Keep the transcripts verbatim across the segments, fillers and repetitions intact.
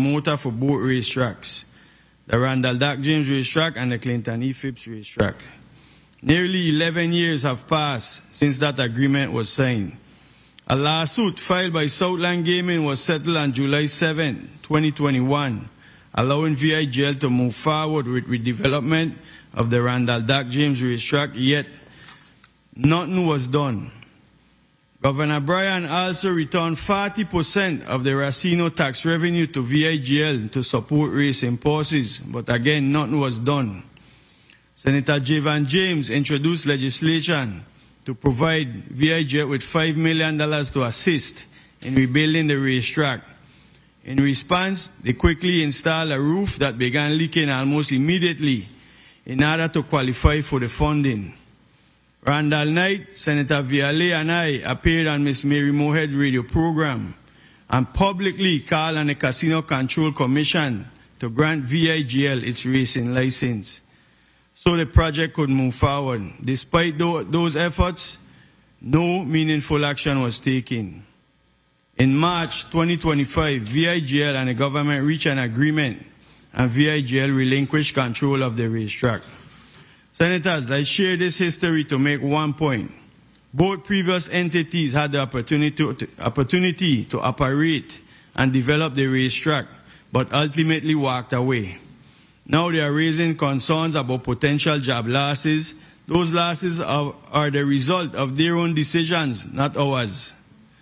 promoter for both racetracks, the Randall Dak James Racetrack and the Clinton E. Phipps Racetrack. Nearly eleven years have passed since that agreement was signed. A lawsuit filed by Southland Gaming was settled on July seventh, twenty twenty-one, allowing V I G L to move forward with redevelopment of the Randall Dak James Racetrack, yet nothing was done. Governor Bryan also returned forty percent of the Racino tax revenue to V I G L to support racing forces, but again, nothing was done. Senator Javan James introduced legislation to provide V I G L with five million dollars to assist in rebuilding the racetrack. In response, they quickly installed a roof that began leaking almost immediately in order to qualify for the funding. Randall Knight, Senator Viale, and I appeared on Miss Mary Moorhead radio program and publicly called on the Casino Control Commission to grant V I G L its racing license so the project could move forward. Despite those efforts, no meaningful action was taken. In March twenty twenty-five, V I G L and the government reached an agreement and V I G L relinquished control of the racetrack. Senators, I share this history to make one point. Both previous entities had the opportunity to, opportunity to operate and develop the racetrack, but ultimately walked away. Now they are raising concerns about potential job losses. Those losses are, are the result of their own decisions, not ours.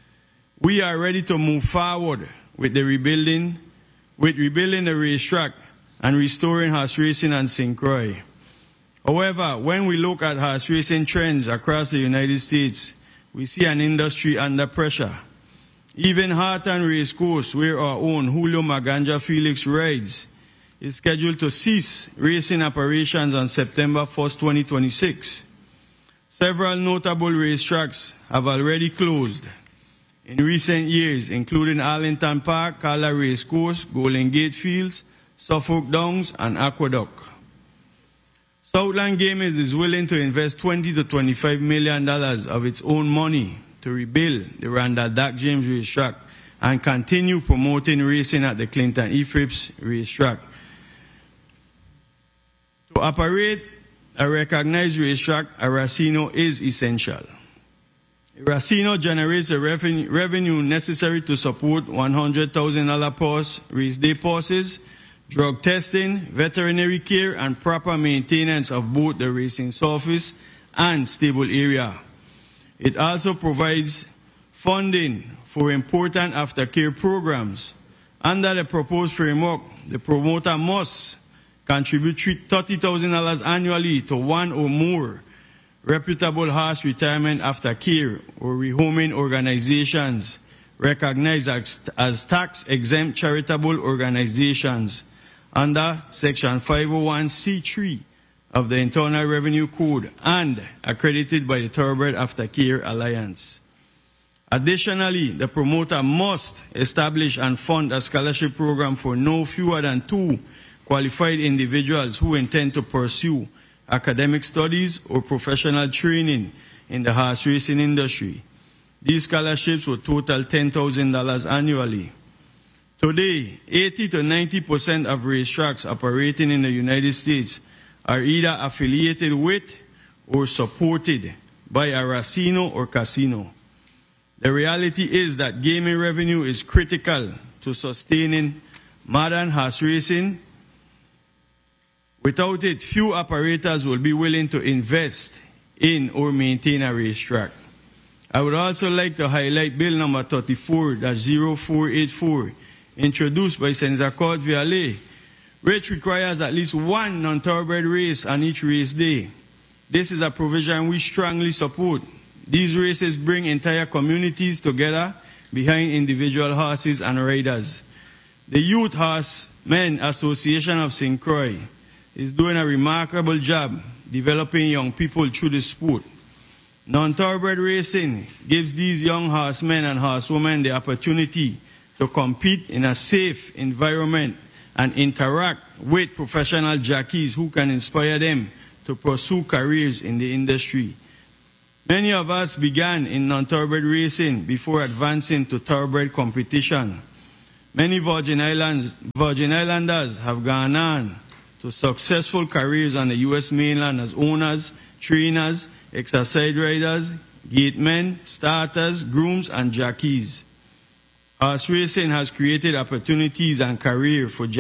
We are ready to move forward with the rebuilding, with rebuilding the racetrack and restoring horse racing and Saint Croix. However, when we look at horse racing trends across the United States, we see an industry under pressure. Even Harton Racecourse, where our own Julio Maganja Felix rides, is scheduled to cease racing operations on September first, twenty twenty-six. Several notable racetracks have already closed in recent years, including Arlington Park, Kala Racecourse, Golden Gate Fields, Suffolk Downs, and Aqueduct. Southland Gaming is willing to invest twenty to twenty-five million dollars of its own money to rebuild the Randall Dak James Racetrack and continue promoting racing at the Clinton E. Phipps Racetrack. To operate a recognized racetrack, a Racino is essential. A Racino generates a revenue, revenue necessary to support one hundred thousand dollars pause, race day passes, drug testing, veterinary care, and proper maintenance of both the racing surface and stable area. It also provides funding for important aftercare programs. Under the proposed framework, the promoter must contribute thirty thousand dollars annually to one or more reputable horse retirement aftercare or rehoming organizations recognized as, as tax-exempt charitable organizations under Section five oh one C three of the Internal Revenue Code and accredited by the Thoroughbred Aftercare Alliance. Additionally, the promoter must establish and fund a scholarship program for no fewer than two qualified individuals who intend to pursue academic studies or professional training in the horse racing industry. These scholarships will total ten thousand dollars annually. Today, eighty to ninety percent of racetracks operating in the United States are either affiliated with or supported by a Racino or casino. The reality is that gaming revenue is critical to sustaining modern horse racing. Without it, few operators will be willing to invest in or maintain a racetrack. I would also like to highlight Bill number thirty-four dash oh four eighty-four, introduced by Senator Cord Viale, which requires at least one non-thoroughbred race on each race day. This is a provision we strongly support. These races bring entire communities together behind individual horses and riders. The Youth Horsemen Association of Saint Croix is doing a remarkable job developing young people through the sport. Non-thoroughbred racing gives these young horsemen and horsewomen the opportunity to compete in a safe environment and interact with professional jockeys who can inspire them to pursue careers in the industry. Many of us began in non-thoroughbred racing before advancing to thoroughbred competition. Many Virgin Islands, Virgin Islanders have gone on to successful careers on the U S mainland as owners, trainers, exercise riders, gatemen, starters, grooms, and jockeys. Horse racing has created opportunities and career for